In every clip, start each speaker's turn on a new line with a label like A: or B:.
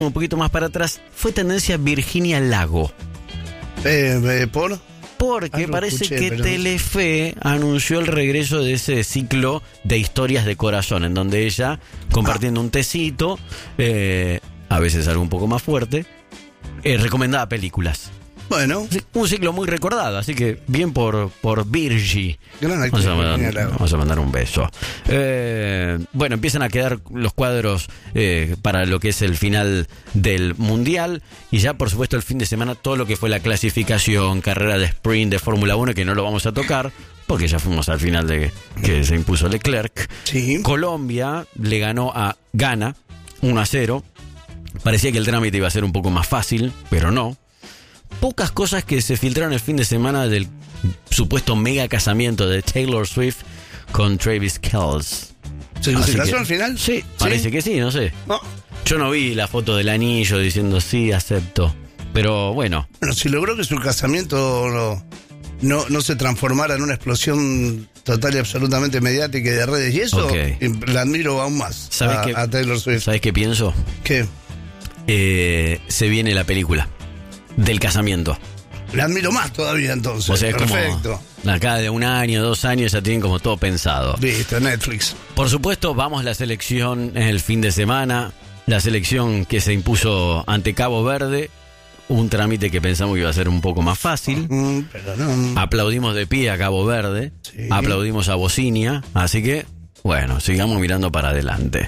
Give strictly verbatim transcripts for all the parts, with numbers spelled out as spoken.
A: un poquito más para atrás, fue tendencia Virginia Lago.
B: Eh, eh, ¿Por?
A: Porque
B: Ah, no
A: parece
B: escuché,
A: que
B: pero-
A: Telefe anunció el regreso de ese ciclo de historias de corazón, en donde ella, compartiendo un tecito, eh, a veces algo un poco más fuerte, eh, recomendaba películas.
B: Bueno,
A: Sí, un ciclo muy recordado, así que bien por, por Virgi.
B: gran actriz,
A: Vamos a, mandar,
B: Virginia Lago.
A: vamos a mandar un beso. Eh, bueno, empiezan a quedar los cuadros eh, para lo que es el final del Mundial. Y ya, por supuesto, el fin de semana, todo lo que fue la clasificación, carrera de sprint de Fórmula uno, que no lo vamos a tocar, porque ya fuimos al final de que se impuso Leclerc.
B: Sí.
A: Colombia le ganó a Ghana uno a cero. Parecía que el trámite iba a ser un poco más fácil, pero no. Pocas cosas que se filtraron el fin de semana del supuesto mega casamiento de Taylor Swift con Travis Kelce.
B: ¿Se,
A: Así
B: se casó
A: que-
B: al final?
A: Sí, parece que sí, no sé.
B: No.
A: Yo no vi la foto del anillo diciendo sí, acepto. Pero bueno,
B: Bueno, si logró que su casamiento no, no, no se transformara en una explosión total y absolutamente mediática y de redes y eso,
A: Ok.
B: la admiro aún más
A: ¿sabes
B: a,
A: qué?
B: a Taylor Swift.
A: ¿Sabes qué pienso?
B: ¿Qué?
A: Eh, se viene la película del casamiento.
B: La admiro más todavía entonces.
A: O sea, es
B: perfecto.
A: como acá de un año, dos años ya tienen como todo pensado.
B: Listo, Netflix.
A: Por supuesto, vamos a la selección en el fin de semana. La selección que se impuso ante Cabo Verde. Un trámite que pensamos que iba a ser un poco más fácil.
B: Mm, pero no.
A: Aplaudimos de pie a Cabo Verde.
B: Sí.
A: Aplaudimos a Bosnia. Así que, bueno, sigamos mirando para adelante.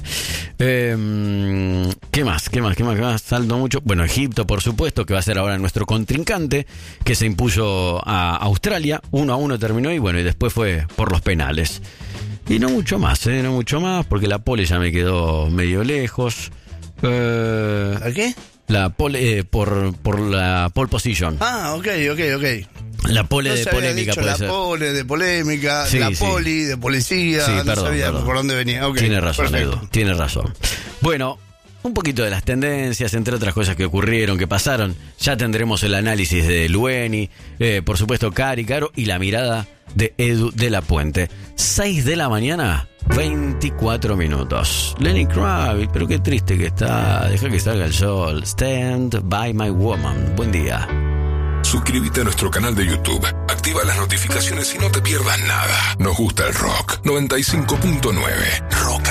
A: Eh, ¿Qué más? ¿Qué más? ¿Qué más? ¿Qué más? Salto mucho. Bueno, Egipto, por supuesto, que va a ser ahora nuestro contrincante, que se impuso a Australia. Uno a uno terminó y bueno, y después fue por los penales. Y no mucho más, ¿eh? No mucho más, porque la pole ya me quedó medio lejos. Eh,
B: ¿A qué?
A: la pole, eh, por, por la pole position.
B: Ah, ok, ok, ok.
A: La pole
B: No
A: de
B: se había
A: polémica
B: dicho
A: puede
B: la
A: ser.
B: pole de polémica,
A: Sí,
B: la
A: sí.
B: poli de policía,
A: Sí,
B: no
A: perdón,
B: sabía
A: perdón.
B: por dónde venía. Ok,
A: Tiene razón,
B: perfecto.
A: Edu, tiene razón. Bueno, un poquito de las tendencias, entre otras cosas que ocurrieron, que pasaron. Ya tendremos el análisis de Lueni, eh, por supuesto Cari, Caro y la mirada de Edu de la Puente. seis de la mañana, veinticuatro minutos. Lenny Kravitz, pero qué triste que está. Deja que salga el sol. Stand by my woman. Buen día.
C: Suscríbete a nuestro canal de YouTube, activa las notificaciones y no te pierdas nada. Nos gusta el rock. noventa y cinco punto nueve Rock